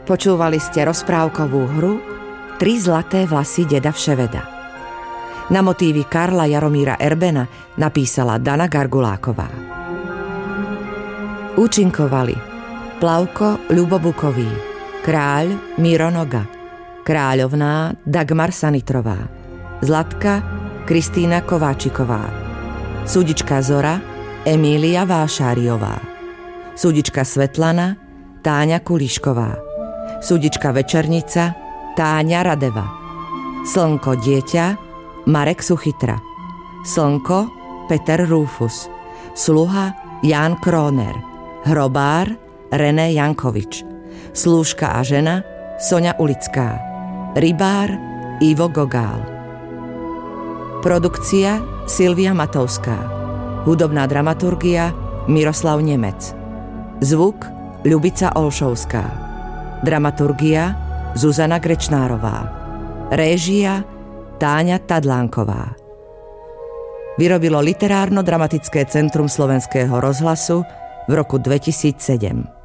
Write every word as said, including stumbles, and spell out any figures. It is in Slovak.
Počúvali ste rozprávkovú hru Tri zlaté vlasy deda Vševeda. Na motívy Karla Jaromíra Erbena napísala Dana Garguláková. Účinkovali Plavko Ľubobukový, kráľ Miro Noga, kráľovná Dagmar Sanitrová, Zlatka Kristína Kováčiková, súdička Zora Emília Vášáriová, súdička Svetlana Táňa Kulišková, súdička Večernica Táňa Radeva, Slnko dieťa Marek Suchitra, Slnko Peter Rúfus, Sluha Ján Króner, Hrobár René Jankovič, Slúžka a žena Soňa Ulická, Rybár Ivo Gogál. Produkcia Silvia Matovská, hudobná dramaturgia Miroslav Nemec, zvuk Ľubica Olšovská, dramaturgia Zuzana Grečnárová, réžia Táňa Tadlánková. Vyrobilo Literárno-dramatické centrum Slovenského rozhlasu v roku dvetisícsedem.